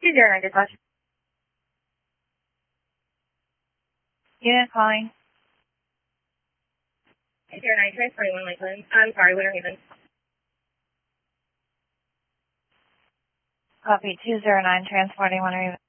209 dispatch. Unit calling. 209 transporting one Lakeland. I'm sorry, Winter Haven. Copy 209 transporting one Raven.